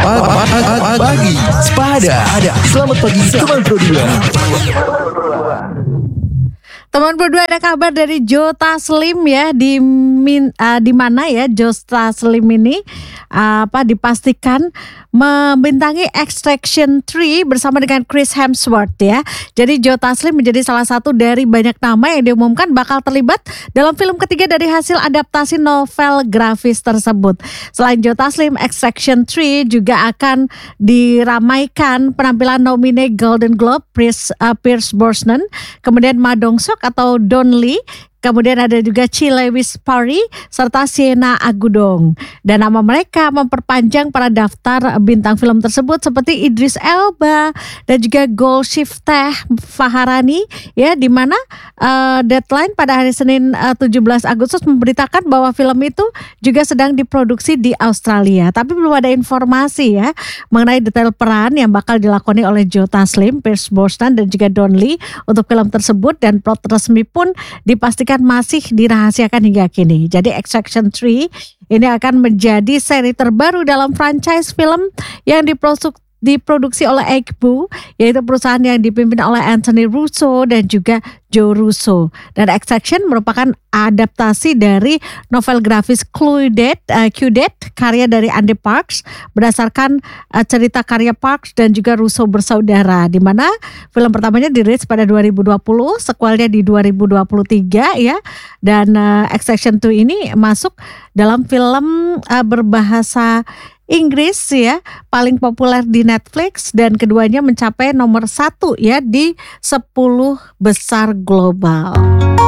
Pagi Sepada. Selamat pagi teman Pro 2. Teman berdua, ada kabar dari Joe Taslim ya, di mana ya Joe Taslim ini dipastikan membintangi Extraction 3 bersama dengan Chris Hemsworth ya. Jadi Joe Taslim menjadi salah satu dari banyak nama yang diumumkan bakal terlibat dalam film ketiga dari hasil adaptasi novel grafis tersebut. Selain Joe Taslim, Extraction 3 juga akan diramaikan penampilan nomine Golden Globe Pierce Brosnan, kemudian Ma Dong-seok atau Don Lee, kemudian ada juga Chi Lewis Parry serta Sienna Agudong. Dan nama mereka memperpanjang pada daftar bintang film tersebut seperti Idris Elba dan juga Golshifteh Farahani ya, di mana Deadline pada hari Senin 17 Agustus memberitakan bahwa film itu juga sedang diproduksi di Australia. Tapi belum ada informasi ya mengenai detail peran yang bakal dilakoni oleh Joe Taslim, Pierce Brosnan dan juga Don Lee untuk film tersebut, dan plot resmi pun dipastikan masih dirahasiakan hingga kini. Jadi Extraction 3 ini akan menjadi seri terbaru dalam franchise film yang diproduksi oleh Agbu, yaitu perusahaan yang dipimpin oleh Anthony Russo dan juga Joe Russo. Dan Extraction merupakan adaptasi dari novel grafis Q-Dead karya dari Andy Parks berdasarkan cerita karya Parks dan juga Russo bersaudara, di mana film pertamanya dirilis pada 2020, sequelnya di 2023 ya. Dan Extraction 2 ini masuk dalam film berbahasa Inggris ya, paling populer di Netflix, dan keduanya mencapai nomor 1 ya di 10 besar global.